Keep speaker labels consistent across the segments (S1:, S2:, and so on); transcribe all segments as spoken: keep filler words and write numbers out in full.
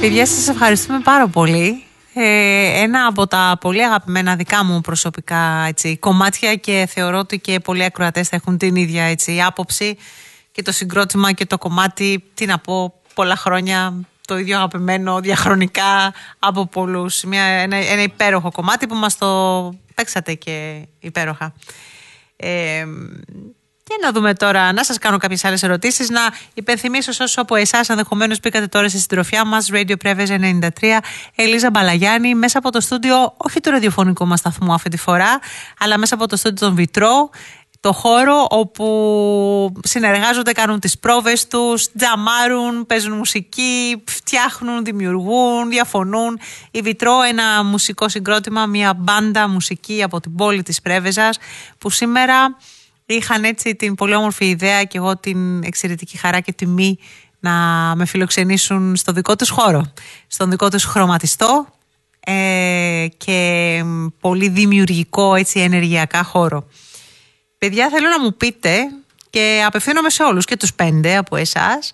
S1: Παιδιά, σας ευχαριστούμε πάρα πολύ. Ε, ένα από τα πολύ αγαπημένα δικά μου προσωπικά έτσι, κομμάτια και θεωρώ ότι και πολλοί ακροατές θα έχουν την ίδια έτσι, άποψη και το συγκρότημα και το κομμάτι, τι να πω, πολλά χρόνια το ίδιο αγαπημένο διαχρονικά από πολλούς. Μια, ένα, ένα υπέροχο κομμάτι που μας το παίξατε και υπέροχα. Ε, Και να δούμε τώρα, να σας κάνω κάποιες άλλες ερωτήσεις. Να υπενθυμίσω σε όσους από εσάς ενδεχομένως μπήκατε τώρα στη συντροφιά μας, Radio Preves ενενήντα τρία, Ελίζα Μπαλαγιάννη, μέσα από το στούντιο, όχι του ραδιοφωνικού μας σταθμού αυτή τη φορά, αλλά μέσα από το στούντιο των Βιτρό, το χώρο όπου συνεργάζονται, κάνουν τις πρόβες τους, τζαμάρουν, παίζουν μουσική, φτιάχνουν, δημιουργούν, διαφωνούν. Η Βιτρό, ένα μουσικό συγκρότημα, μια μπάντα μουσική από την πόλη της Πρέβεζας, που σήμερα είχαν έτσι την πολύ όμορφη ιδέα και εγώ την εξαιρετική χαρά και τιμή να με φιλοξενήσουν στο δικό τους χώρο, στον δικό τους χρωματιστό ε, και πολύ δημιουργικό έτσι ενεργειακά χώρο. Παιδιά, θέλω να μου πείτε, και απευθύνομαι σε όλους και τους πέντε από εσάς,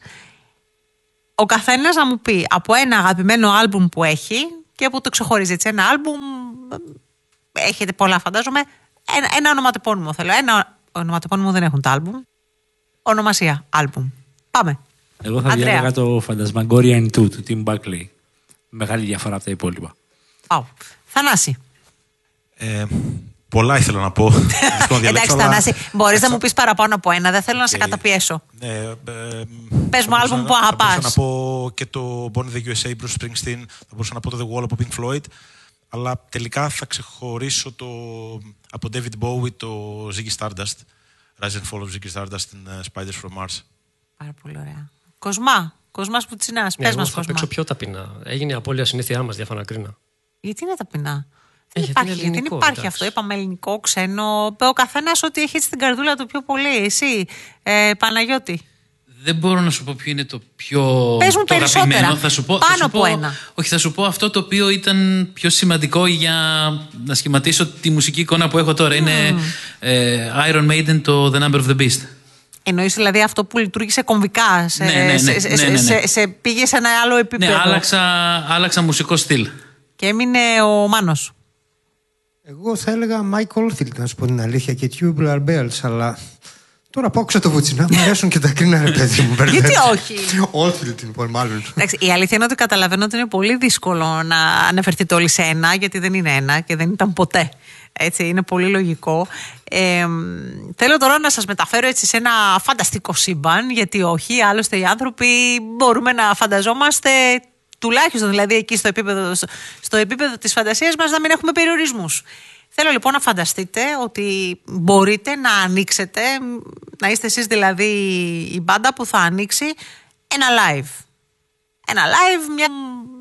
S1: ο καθένας να μου πει από ένα αγαπημένο άλμπουμ που έχει και που το ξεχωρίζει έτσι, ένα άλμπουμ, έχετε πολλά φαντάζομαι, ένα, ένα ονοματεπώνυμο θέλω, ένα ονοματεπώνυμο δεν έχουν τα άλμπουμ. Ονομασία, άλμπουμ. Πάμε.
S2: Εγώ θα διάλεγα το Phantasmagoria εν δύο του Tim Buckley. Μεγάλη διαφορά από τα υπόλοιπα.
S1: Πάω. Θανάση.
S3: Ε, πολλά ήθελα να πω.
S1: Εντάξει, Θανάση, μπορείς να μου πεις παραπάνω από ένα. Δεν θέλω να σε καταπιέσω.
S3: Ε, ε,
S1: Πες μου άλμπουμ που αγαπάς.
S3: Θα μπορούσα να πω και το Born in the γιου ες έι, Bruce Springsteen. Θα μπορούσα να πω το The Wall από Pink Floyd. Αλλά τελικά θα ξεχωρίσω το, από David Bowie το Ziggy Stardust. Rise and Fall of Ziggy Stardust στην uh, Spiders from Mars.
S1: Πάρα πολύ ωραία. Κοσμά, Κοσμάς Πουτσινάς,
S4: ναι,
S1: πες μας
S4: θα
S1: Κοσμά.
S4: Παίξω πιο ταπεινά. Έγινε η απώλεια συνήθειά μας, διαφανά κρίνα.
S1: Γιατί είναι ταπεινά.
S4: Ε,
S1: δεν υπάρχει,
S4: ελληνικό,
S1: δεν υπάρχει
S4: εντάξει.
S1: αυτό. Είπαμε ελληνικό, ξένο. Ο καθένας ότι έχει στην καρδούλα του πιο πολύ. Εσύ, ε, Παναγιώτη.
S5: Δεν μπορώ να σου πω ποιο είναι το πιο
S1: Πες μου
S5: το αγαπημένο. Θα σου πω,
S1: πάνω
S5: θα σου
S1: από
S5: πω,
S1: ένα.
S5: Όχι, θα σου πω αυτό το οποίο ήταν πιο σημαντικό για να σχηματίσω τη μουσική εικόνα που έχω τώρα. Mm. Είναι ε, Iron Maiden, το The Number of the Beast.
S1: Εννοείς δηλαδή αυτό που λειτουργήσε κομβικά, σε,
S5: ναι, ναι, ναι,
S1: σε,
S5: ναι, ναι, ναι.
S1: σε, σε πήγε σε ένα άλλο επίπεδο.
S5: Ναι, άλλαξα, άλλαξα μουσικό στυλ.
S1: Και έμεινε ο Μάνος.
S6: Εγώ θα έλεγα Mike Oldfield, να σου πω την αλήθεια, και Tubular Bells, αλλά τώρα που άκουσα το Βουτσινά, μου αρέσουν και τα κρίνα, ρε παιδί μου.
S1: Γιατί όχι.
S6: Oldfield λοιπόν, μάλλον.
S1: Εντάξει, η αλήθεια είναι ότι καταλαβαίνω ότι είναι πολύ δύσκολο να αναφερθείτε όλοι σε ένα, γιατί δεν είναι ένα και δεν ήταν ποτέ. Έτσι, είναι πολύ λογικό. Ε, θέλω τώρα να σας μεταφέρω έτσι σε ένα φανταστικό σύμπαν, γιατί όχι, άλλωστε οι άνθρωποι μπορούμε να φανταζόμαστε τουλάχιστον δηλαδή εκεί στο επίπεδο, στο επίπεδο της φαντασίας μας να μην έχουμε περιορισμούς. Θέλω λοιπόν να φανταστείτε ότι μπορείτε να ανοίξετε, να είστε εσείς δηλαδή η μπάντα που θα ανοίξει ένα live. Ένα live, μια...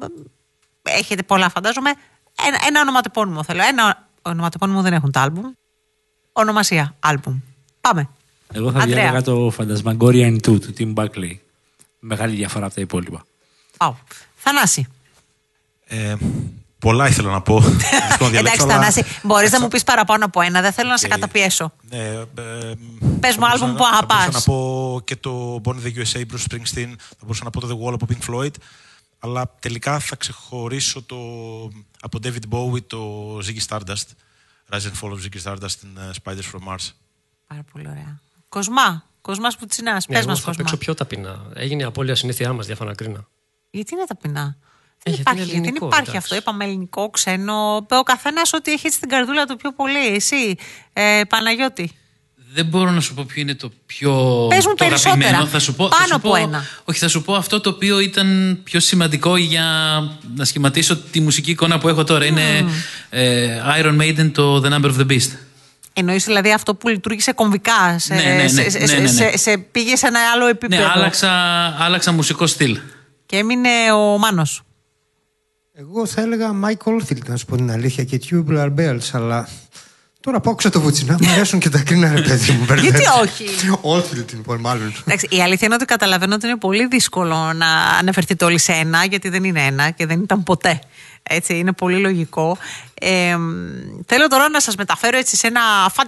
S1: έχετε πολλά φαντάζομαι, ένα, ένα ονοματεπώνυμο θέλω, ένα ονοματεπώνυμο δεν έχουν τα άλμπουμ. Ονομασία, άλμπουμ. Πάμε.
S2: Εγώ θα
S1: Ανδρέα.
S2: διάλεγα το Phantasmagoria εν δύο του Tim Buckley. Μεγάλη διαφορά από τα υπόλοιπα.
S1: Πάω. Θανάση.
S3: Ε, πολλά ήθελα να πω.
S1: Εντάξει, Θανάση, μπορείς να μου πεις παραπάνω από ένα. Δεν θέλω να σε καταπιέσω.
S3: Ναι, ε,
S1: Πες μου άλμπουμ που
S3: Θα
S1: αγαπάς.
S3: μπορούσα να πω και το Born in the γιου ες έι, Bruce Springsteen. Θα μπορούσα να πω το The Wall από Pink Floyd. Αλλά τελικά θα ξεχωρίσω το, από David Bowie το Ziggy Stardust. Rise and Fall of Ziggy Stardust στην uh, Spiders from Mars.
S1: Πάρα πολύ ωραία. Κοσμά, Κοσμάς Πουτσινάς,
S4: Ναι,
S1: πες
S4: εγώ
S1: μας
S4: θα
S1: Κοσμά.
S4: παίξω πιο ταπεινά. Έγινε η απώλεια συνήθειά μας, διαφανά κρίνα.
S1: Γιατί είναι ταπεινά. Δεν
S4: Ε, γιατί
S1: υπάρχει,
S4: είναι
S1: δεν
S4: ελληνικό,
S1: υπάρχει
S4: εντάξει.
S1: αυτό. Είπαμε ελληνικό, ξένο. Ο καθένας ότι έχει στην καρδούλα του πιο πολύ. Εσύ, ε, Παναγιώτη.
S5: Δεν μπορώ να σου πω ποιο είναι το πιο
S1: Πες μου
S5: το
S1: περισσότερα.
S5: αγαπημένο. Θα σου πω,
S1: Πάνω
S5: θα σου
S1: από
S5: πω,
S1: ένα.
S5: Όχι, θα σου πω αυτό το οποίο ήταν πιο σημαντικό για να σχηματίσω τη μουσική εικόνα που έχω τώρα. Mm. Είναι ε, Iron Maiden, το The Number of the Beast.
S1: Εννοείς δηλαδή αυτό που λειτουργήσε κομβικά, σε,
S5: Ναι, ναι, ναι,
S1: σε,
S5: ναι,
S1: σε,
S5: ναι, ναι.
S1: σε, σε πήγε σε ένα άλλο επίπεδο.
S5: Ναι, άλλαξα, άλλαξα μουσικό στυλ.
S1: Και έμεινε ο Μάνος.
S6: Εγώ θα έλεγα Mike Oldfield, να σου πω την αλήθεια, και Tubular Bells, αλλά τώρα που άκουσα το Βουτσινά, μου αρέσουν και τα κρίνα, ρε παιδί μου.
S1: Γιατί όχι.
S6: Oldfield λοιπόν, μάλλον.
S1: Εντάξει, η αλήθεια είναι ότι καταλαβαίνω ότι είναι πολύ δύσκολο να αναφερθείτε όλοι σε ένα, γιατί δεν είναι ένα και δεν ήταν ποτέ. Έτσι, είναι πολύ λογικό. Ε, θέλω τώρα να σας μεταφέρω έτσι σε ένα φανταστικό